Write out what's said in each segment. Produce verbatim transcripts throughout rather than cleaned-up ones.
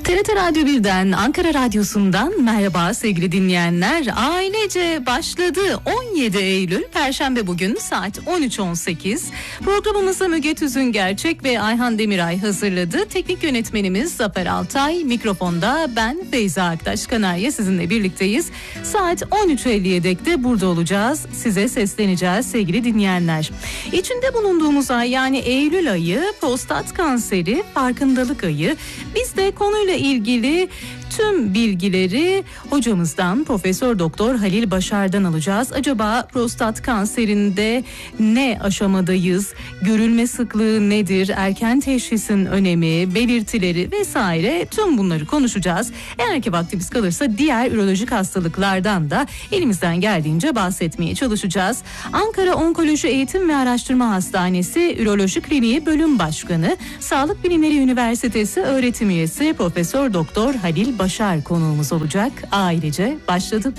T R T Radyo birden, Ankara Radyosu'ndan merhaba sevgili dinleyenler. Ailece başladı. on yedi Eylül Perşembe bugün saat on üç on sekiz. Programımızı Müge Tüzün Gerçek ve Ayhan Demiray hazırladı. Teknik yönetmenimiz Zafer Altay. Mikrofonda ben Feyza Aktaş Kanarya sizinle birlikteyiz. Saat on üç elliye dek de burada olacağız. Size sesleneceğiz sevgili dinleyenler. İçinde bulunduğumuz ay yani Eylül ayı prostat kanseri farkındalık ayı. Biz de konuyla ilgili tüm bilgileri hocamızdan Profesör Doktor Halil Başar'dan alacağız. Acaba prostat kanserinde ne aşamadayız? Görülme sıklığı nedir? Erken teşhisin önemi, belirtileri vesaire tüm bunları konuşacağız. Eğer ki vaktimiz kalırsa diğer ürolojik hastalıklardan da elimizden geldiğince bahsetmeye çalışacağız. Ankara Onkoloji Eğitim ve Araştırma Hastanesi Üroloji Kliniği Bölüm Başkanı, Sağlık Bilimleri Üniversitesi öğretim üyesi Profesör Doktor Halil Başar konuğumuz olacak. Ailece başladı.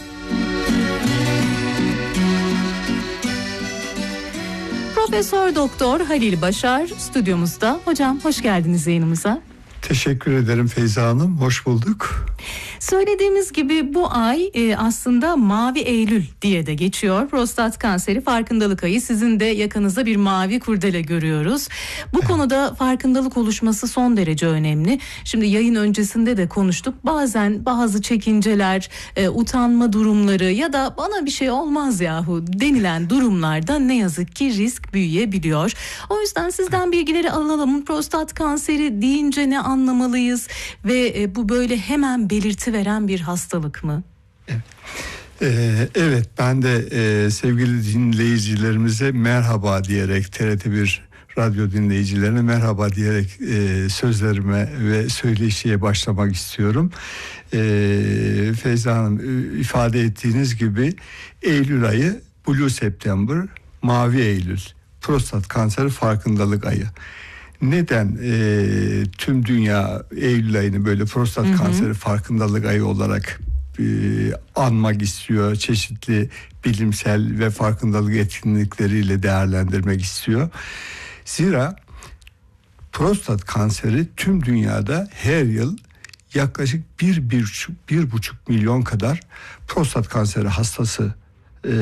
Profesör Doktor Halil Başar stüdyomuzda. Hocam hoş geldiniz yayınımıza. Teşekkür ederim Feyza Hanım. Hoş bulduk. Söylediğimiz gibi bu ay e, aslında Mavi Eylül diye de geçiyor. Prostat kanseri farkındalık ayı. Sizin de yakınızda bir mavi kurdele görüyoruz. Bu evet. konuda farkındalık oluşması son derece önemli. Şimdi yayın öncesinde de konuştuk. Bazen bazı çekinceler, e, utanma durumları ya da bana bir şey olmaz yahu denilen durumlarda ne yazık ki risk büyüyebiliyor. O yüzden sizden bilgileri alalım. Prostat kanseri deyince ne anlamalıyız ve e, bu böyle hemen belirti veren bir hastalık mı? Evet, ee, evet ben de e, sevgili dinleyicilerimize merhaba diyerek T R T bir radyo dinleyicilerine merhaba diyerek e, sözlerime ve söyleşiye başlamak istiyorum. E, Feyza Hanım ifade ettiğiniz gibi Eylül ayı Blue September, Mavi Eylül, prostat kanseri farkındalık ayı. Neden e, tüm dünya Eylül ayını böyle prostat hı hı. kanseri farkındalık ayı olarak e, anmak istiyor? Çeşitli bilimsel ve farkındalık etkinlikleriyle değerlendirmek istiyor. Zira prostat kanseri tüm dünyada her yıl yaklaşık bir, bir, buçuk, bir buçuk milyon kadar prostat kanseri hastası e,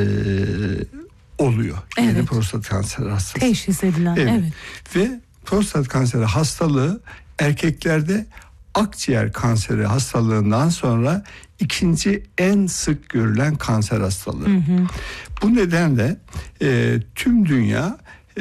oluyor. Evet. Yeni prostat kanseri hastası. Teşhis edilen. Evet. evet. Ve prostat kanseri hastalığı erkeklerde akciğer kanseri hastalığından sonra ikinci en sık görülen kanser hastalığı. Hı hı. Bu nedenle e, tüm dünya e,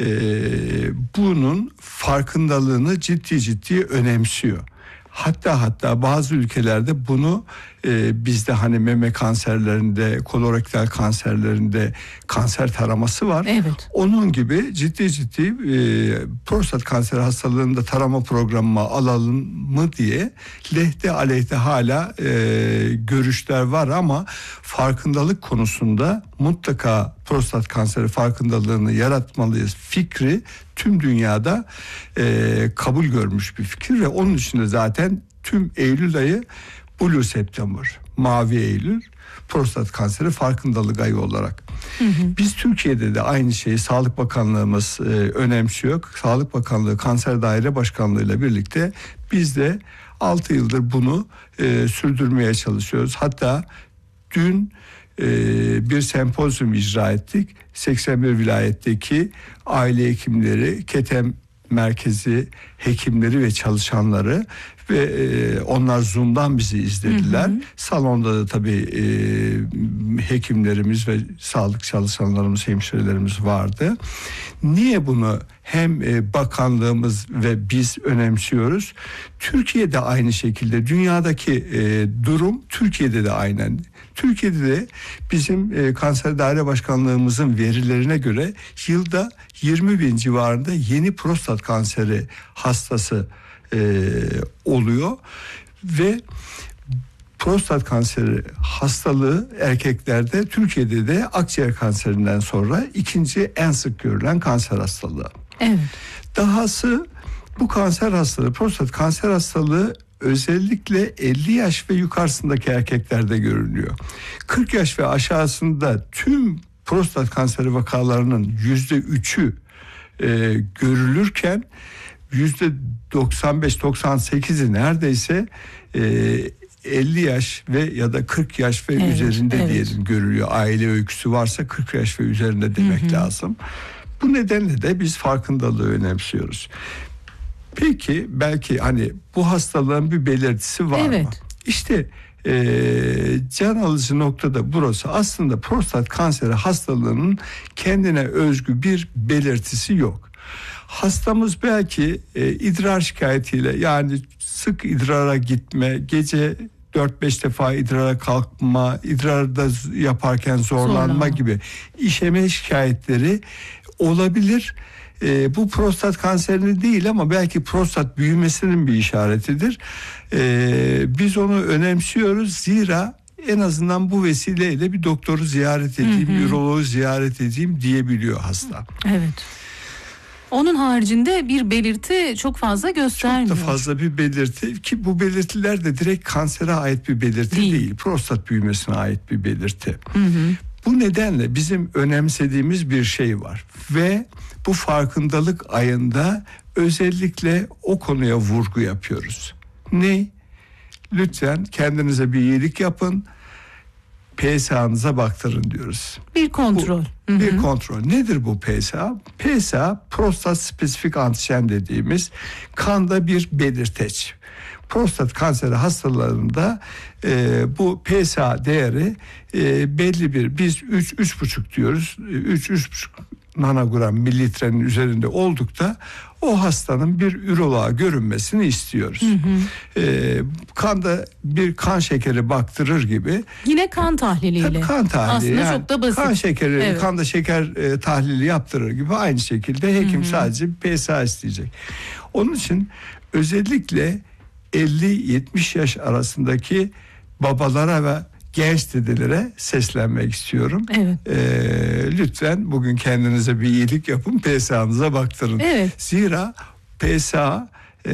bunun farkındalığını ciddi ciddi önemsiyor. Hatta hatta bazı ülkelerde bunu e, bizde hani meme kanserlerinde, kolorektal kanserlerinde kanser taraması var. Evet. Onun gibi ciddi ciddi e, prostat kanseri hastalığında tarama programı alalım mı diye lehte aleyhte hala e, görüşler var ama farkındalık konusunda mutlaka prostat kanseri farkındalığını yaratmalıyız fikri tüm dünyada e, kabul görmüş bir fikir ve onun için de zaten tüm Eylül ayı Blue September, Mavi Eylül, prostat kanseri farkındalık ayı olarak. Hı hı. Biz Türkiye'de de aynı şeyi Sağlık Bakanlığımız e, önemsiyor. Sağlık Bakanlığı Kanser Daire Başkanlığı ile birlikte biz de altı yıldır bunu e, sürdürmeye çalışıyoruz. Hatta dün e, bir sempozyum icra ettik. seksen bir vilayetteki aile hekimleri, KETEM merkezi hekimleri ve çalışanları ve e, onlar Zoom'dan bizi izlediler. Hı hı. Salonda da tabii e, hekimlerimiz ve sağlık çalışanlarımız, hemşirelerimiz vardı. Niye bunu hem e, bakanlığımız ve biz önemsiyoruz? Türkiye'de aynı şekilde dünyadaki e, durum Türkiye'de de aynen. Türkiye'de de bizim e, Kanser Daire Başkanlığımızın verilerine göre yılda yirmi bin civarında yeni prostat kanseri hastası e, oluyor ve prostat kanseri hastalığı erkeklerde Türkiye'de de akciğer kanserinden sonra ikinci en sık görülen kanser hastalığı. Evet. Dahası bu kanser hastalığı, prostat kanser hastalığı özellikle elli yaş ve yukarısındaki erkeklerde görülüyor. kırk yaş ve aşağısında tüm prostat kanseri vakalarının yüzde üçü e, görülürken yüzde doksan beş doksan sekizi neredeyse e, elli yaş ve ya da kırk yaş ve evet, üzerinde evet. diyelim görülüyor. Aile öyküsü varsa kırk yaş ve üzerinde demek hı hı. lazım. Bu nedenle de biz farkındalığı önemsiyoruz. Peki belki hani bu hastalığın bir belirtisi var evet. mı? İşte e, can alıcı noktada burası. Aslında prostat kanseri hastalığının kendine özgü bir belirtisi yok. Hastamız belki e, idrar şikayetiyle, yani sık idrara gitme, gece dört beş defa idrara kalkma, idrarda yaparken zorlanma Zorlama. gibi işeme şikayetleri olabilir. E, bu prostat kanserini değil ama belki prostat büyümesinin bir işaretidir. E, biz onu önemsiyoruz. Zira en azından bu vesileyle bir doktoru ziyaret edeyim, üroloğu ziyaret edeyim diyebiliyor hasta. Evet. Onun haricinde bir belirti çok fazla göstermiyor. Çok da fazla bir belirti, ki bu belirtiler de direkt kansere ait bir belirti değil. değil. Prostat büyümesine ait bir belirti. Hı hı. Bu nedenle bizim önemsediğimiz bir şey var ve bu farkındalık ayında özellikle o konuya vurgu yapıyoruz. Ne? Lütfen kendinize bir iyilik yapın. P S A'nıza baktırın diyoruz. Bir kontrol. Bu, bir kontrol. Nedir bu P S A? P S A prostat spesifik antijen dediğimiz kanda bir belirteç. Prostat kanseri hastalarında e, bu P S A değeri e, belli bir, biz üç üç buçuk diyoruz. üç üç buçuk nanogram mililitrenin üzerinde oldukta o hastanın bir üroloğa görünmesini istiyoruz. Hı hı. E, kanda bir kan şekeri baktırır gibi. Yine kan tahliliyle. Tabii kan tahlili. Aslında yani çok da basit. Kan şekeri, evet. kanda şeker e, tahlili yaptırır gibi aynı şekilde hekim hı hı. sadece P S A isteyecek. Onun için özellikle elli yetmiş yaş arasındaki babalara ve genç dedelere seslenmek istiyorum. Evet. Ee, lütfen bugün kendinize bir iyilik yapın, P S A'nıza baktırın. Evet. Zira P S A e,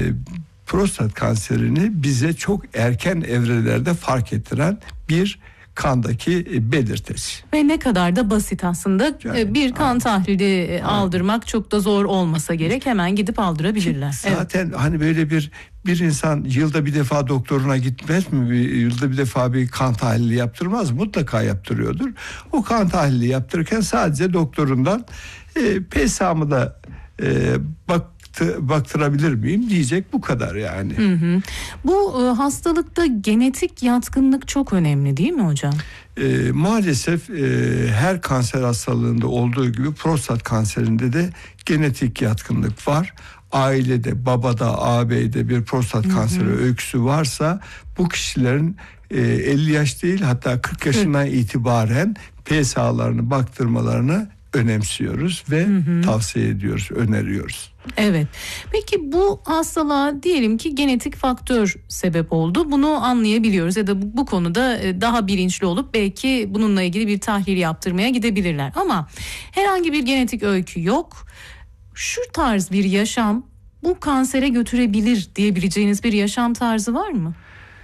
prostat kanserini bize çok erken evrelerde fark ettiren bir kandaki belirtisi. Ve ne kadar da basit aslında. Yani, bir kan aynen. tahlili aynen. aldırmak çok da zor olmasa gerek, hemen gidip aldırabilirler. Zaten evet. hani böyle bir bir insan yılda bir defa doktoruna gitmez mi? Bir, yılda bir defa bir kan tahlili yaptırmaz mı? Mutlaka yaptırıyordur. O kan tahlili yaptırırken sadece doktorundan e, P S A'mı da e, bak baktırabilir miyim diyecek, bu kadar yani. Hı hı. Bu e, hastalıkta genetik yatkınlık çok önemli değil mi hocam? E, maalesef e, her kanser hastalığında olduğu gibi prostat kanserinde de genetik yatkınlık var. Ailede, babada, ağabeyde bir prostat kanseri hı hı. öyküsü varsa bu kişilerin e, elli yaş değil, hatta kırk yaşından hı. itibaren P S A'larını baktırmalarını önemsiyoruz ve hı hı. tavsiye ediyoruz, öneriyoruz. Evet. Peki bu hastalığa diyelim ki genetik faktör sebep oldu. Bunu anlayabiliyoruz ya da bu, bu konuda daha bilinçli olup belki bununla ilgili bir tahlil yaptırmaya gidebilirler. Ama herhangi bir genetik öykü yok. Şu tarz bir yaşam bu kansere götürebilir diyebileceğiniz bir yaşam tarzı var mı?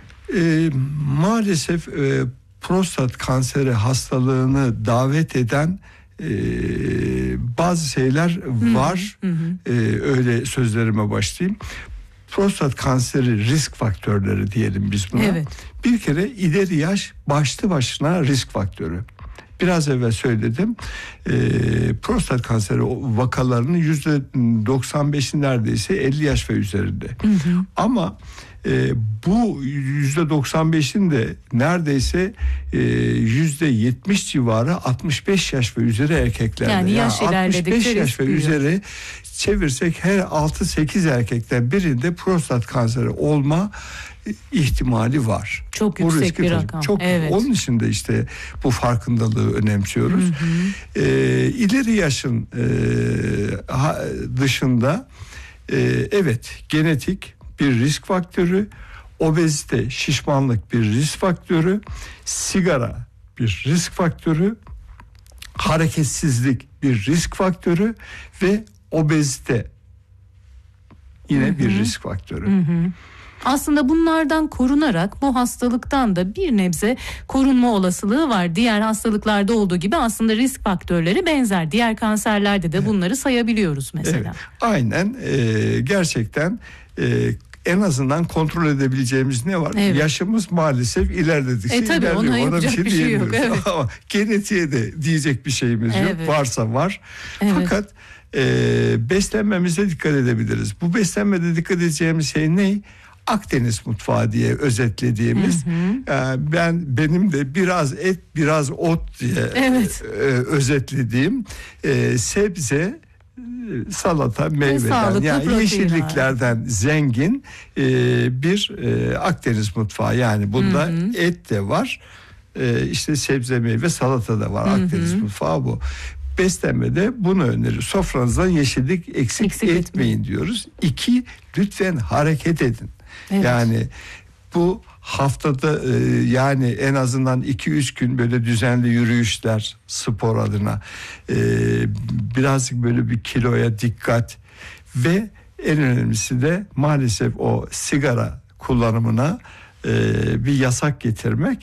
E, maalesef e, prostat kanseri hastalığını davet eden Ee, bazı şeyler var. Hı hı. Ee, öyle sözlerime başlayayım. Prostat kanseri risk faktörleri diyelim biz buna. Evet. Bir kere ileri yaş başlı başına risk faktörü. Biraz evvel söyledim. Ee, prostat kanseri vakalarının yüzde doksan beşi neredeyse elli yaş ve üzerinde. Hı hı. Ama e, bu yüzde doksan beşin de neredeyse e, yüzde yetmiş civarı altmış beş yaş ve üzeri erkeklerde. Yani yaş yani altmış beş yaş ve büyüyor. üzeri çevirsek her altı sekiz erkekten birinde prostat kanseri olma ihtimali var. Çok yüksek bir rakam. Çok, evet. Onun için de işte bu farkındalığı önemsiyoruz. Hı hı. Ee, ileri yaşın e, dışında e, evet genetik bir risk faktörü, obezite, şişmanlık bir risk faktörü, sigara bir risk faktörü, hareketsizlik bir risk faktörü ve obezite yine hı hı. bir risk faktörü. Hı hı. Aslında bunlardan korunarak bu hastalıktan da bir nebze korunma olasılığı var. Diğer hastalıklarda olduğu gibi aslında risk faktörleri benzer. Diğer kanserlerde de bunları sayabiliyoruz mesela. Evet, aynen e, gerçekten e, en azından kontrol edebileceğimiz ne var? Evet. Yaşımız maalesef ilerledikçe E, tabii, ilerliyor. ona Ona bir yapacak şey bir şey yok, diyemiyoruz. evet. Ama genetiğe de diyecek bir şeyimiz Evet. yok. Varsa var. Evet. Fakat e, beslenmemize dikkat edebiliriz. Bu beslenmede dikkat edeceğimiz şey ne? Akdeniz mutfağı diye özetlediğimiz, hı hı. E, ben benim de biraz et biraz ot diye evet. e, özetlediğim e, sebze, salata, meyveden yani yeşilliklerden zengin e, bir e, Akdeniz mutfağı. Yani bunda hı hı. et de var, e, işte sebze, meyve, salata da var. Hı hı. Akdeniz mutfağı bu. Beslenmede bunu öneriyoruz. Sofranızdan yeşillik eksik, eksik etmeyin, etmeyin diyoruz. İki, lütfen hareket edin. Evet. Yani bu haftada e, yani en azından iki üç gün böyle düzenli yürüyüşler, spor adına e, birazcık böyle bir kiloya dikkat ve en önemlisi de maalesef o sigara kullanımına e, bir yasak getirmek.